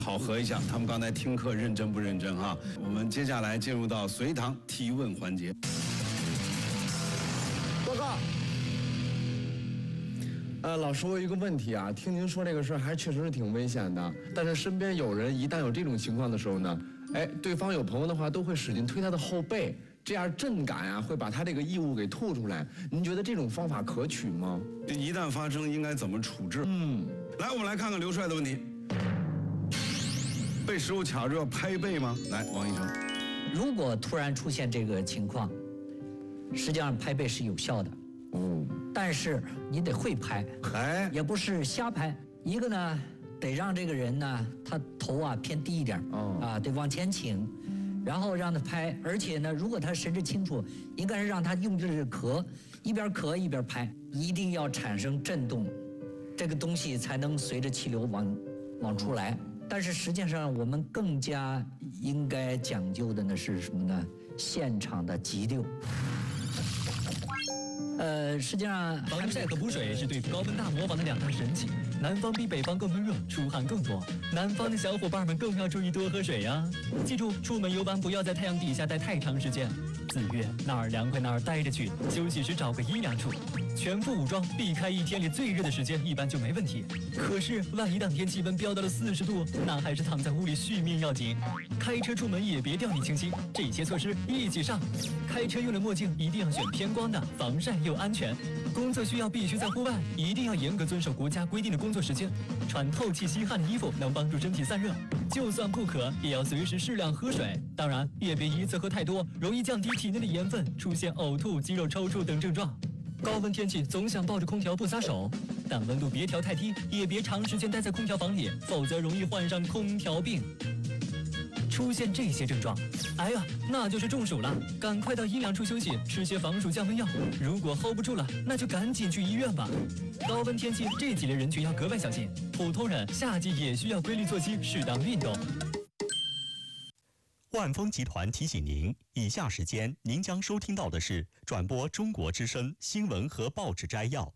考核一下他们刚才听课认真不认真哈。我们接下来进入到随堂提问环节。 报告。老师，我有一个问题啊，听您说这个事儿还确实是挺危险的，但是身边有人一旦有这种情况的时候呢，对方有朋友的话都会使劲推他的后背，这样震感啊会把他这个异物给吐出来。您觉得这种方法可取吗？ 一旦发生应该怎么处置？来，我们来看看刘帅的问题。被食物卡住要拍背吗？来，王医生。 如果突然出现这个情况，实际上拍背是有效的。但是你得会拍，也不是瞎拍。一个呢，得让这个人呢，他头啊偏低一点，得往前倾，然后让他拍。而且呢，如果他神志清楚，应该是让他用这个咳，一边咳一边拍，一定要产生震动，这个东西才能随着气流往出来。但是实际上，我们更加应该讲究的呢是什么呢？现场的急救。实际上， 防晒和补水是对付高温大魔王的两大神器。南方比北方更闷热，出汗更多。南方的小伙伴们更要注意多喝水呀！记住，出门游玩不要在太阳底下待太长时间。自愿哪儿凉快哪儿待着去，休息时找个阴凉处。全副武装，避开一天里最热的时间，一般就没问题。可是万一当天气温飙到了40度，那还是躺在屋里续命要紧。开车出门也别掉以轻心，这些措施一起上。开车用的墨镜一定要选偏光的，防晒又安全。工作需要必须在户外，一定要严格遵守国家规定的工作时间。穿透气吸汗的衣服能帮助身体散热，就算不渴，也要随时适量喝水。当然，也别一次喝太多，容易降低体内的盐分，出现呕吐、肌肉抽搐等症状。高温天气总想抱着空调不撒手，但温度别调太低，也别长时间待在空调房里，否则容易患上空调病。出现这些症状，那就是中暑了，赶快到阴凉处休息，吃些防暑降温药。如果 hold 不住了，那就赶紧去医院吧。高温天气这几类人群要格外小心，普通人夏季也需要规律作息，适当运动。 万丰集团提醒您，以下时间您将收听到的是转播中国之声新闻和报纸摘要。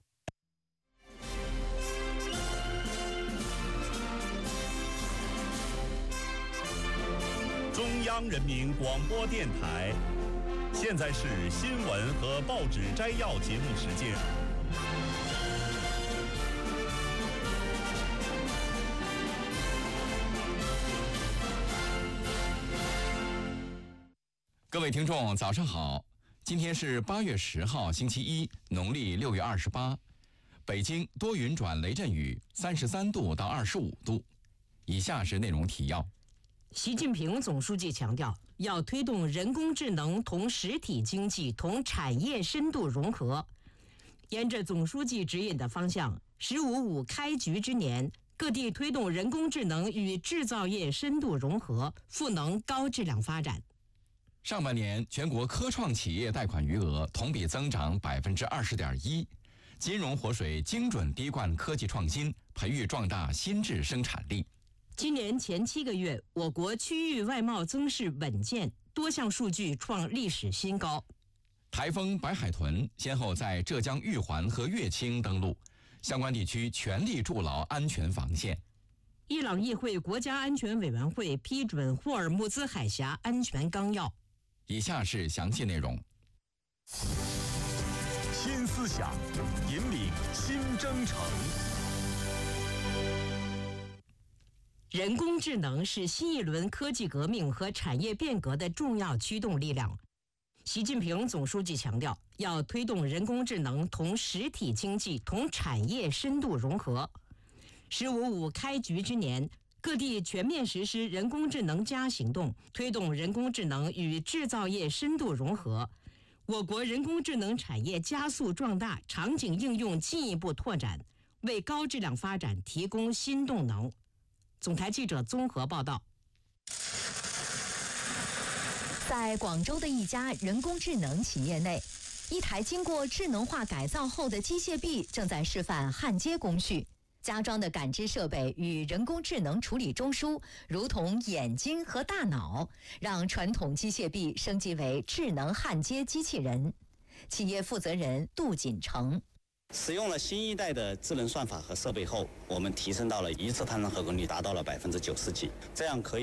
中央人民广播电台，现在是新闻和报纸摘要节目时间。 各位听众，早上好！今天是8月10号，星期一，农历6月28。北京多云转雷阵雨，33度到25度。以下是内容提要。 习近平总书记强调，要推动人工智能同实体经济同产业深度融合。沿着总书记指引的方向，“15+5”开局之年，各地推动人工智能与制造业深度融合，赋能高质量发展。 上半年全国科创企业贷款余额同比增长20.1%，金融活水精准滴灌科技创新，培育壮大新质生产力。 今年前7个月，我国区域外贸增势稳健，多项数据创历史新高。 台风白海豚先后在浙江玉环和乐清登陆，相关地区全力筑牢安全防线。 伊朗议会国家安全委员会批准霍尔木兹海峡安全纲要。 以下是详细内容。 新思想，引领新征程。 人工智能是新一轮科技革命和产业变革的重要驱动力量。习近平总书记强调，要推动人工智能同实体经济同产业深度融合。“15+5”开局之年，各地全面实施人工智能行动，推动人工智能与制造业深度融合。我国人工智能产业加速壮大，场景应用进一步拓展，为高质量发展提供新动能。总台记者综合报道。 在广州的一家人工智能企业内，一台经过智能化改造后的机械臂正在示范焊接工序。加装的感知设备与人工智能处理中枢，如同眼睛和大脑，让传统机械臂升级为智能焊接机器人。企业负责人杜锦成。 使用了新一代的智能算法和设备后，我们提升到了一次判断合格率达到了90%几，这样可以